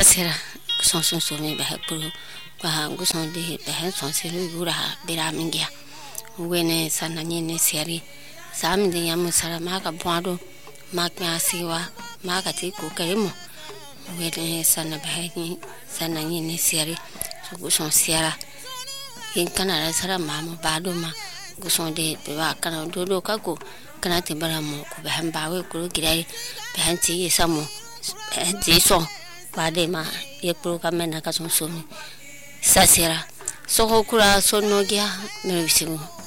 sasera son so me ba puru kwa nguson de ba son se lu gura bira mingia wene sananye ne seri sam de yam sara ma ka bwado ma kya siwa ma ka ti ko karemo wene sana ba ni sananye ne seri so guson siara in kana sara ma ba do ma guson de ba kana do ka ko kana te bara mo ko ba ba we ko girai ba ti samo ti so Pade ma ye program na ka son so mi sasera so kura so no gia me